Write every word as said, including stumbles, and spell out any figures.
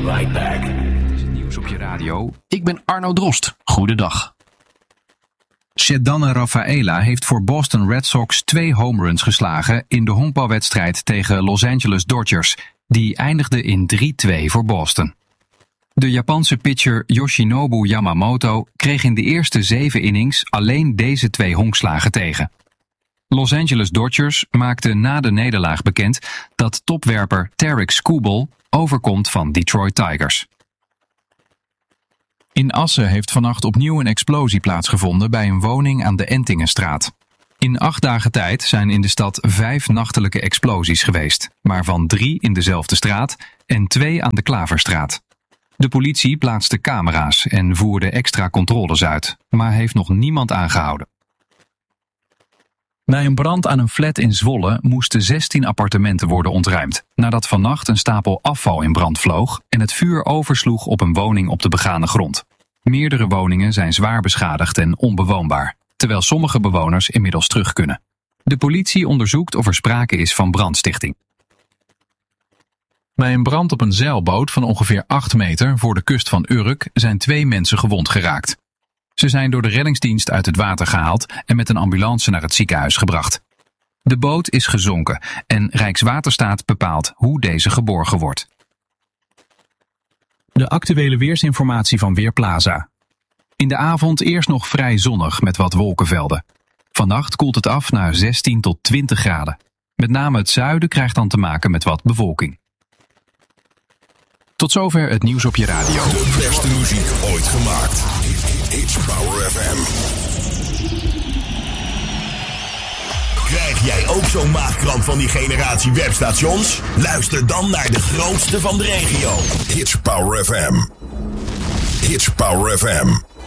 right back. Het is het nieuws op je radio. Ik ben Arno Drost. Goedendag. Ceddanne Rafaela heeft voor Boston Red Sox twee home runs geslagen in de honkbalwedstrijd tegen Los Angeles Dodgers. Die eindigde in drie twee voor Boston. De Japanse pitcher Yoshinobu Yamamoto kreeg in de eerste zeven innings alleen deze twee honkslagen tegen. Los Angeles Dodgers maakte na de nederlaag bekend dat topwerper Tarik Skubal overkomt van Detroit Tigers. In Assen heeft vannacht opnieuw een explosie plaatsgevonden bij een woning aan de Entingenstraat. In acht dagen tijd zijn in de stad vijf nachtelijke explosies geweest, waarvan drie in dezelfde straat en twee aan de Klaverstraat. De politie plaatste camera's en voerde extra controles uit, maar heeft nog niemand aangehouden. Bij een brand aan een flat in Zwolle moesten zestien appartementen worden ontruimd, nadat vannacht een stapel afval in brand vloog en het vuur oversloeg op een woning op de begane grond. Meerdere woningen zijn zwaar beschadigd en onbewoonbaar, terwijl sommige bewoners inmiddels terug kunnen. De politie onderzoekt of er sprake is van brandstichting. Bij een brand op een zeilboot van ongeveer acht meter voor de kust van Urk zijn twee mensen gewond geraakt. Ze zijn door de reddingsdienst uit het water gehaald en met een ambulance naar het ziekenhuis gebracht. De boot is gezonken en Rijkswaterstaat bepaalt hoe deze geborgen wordt. De actuele weersinformatie van Weerplaza. In de avond eerst nog vrij zonnig met wat wolkenvelden. Vannacht koelt het af naar zestien tot twintig graden. Met name het zuiden krijgt dan te maken met wat bewolking. Tot zover het nieuws op je radio. De beste muziek ooit gemaakt. It's Power F M. Krijg jij ook zo'n maagkramp van die generatie webstations? Luister dan naar de grootste van de regio. It's Power F M. It's Power F M.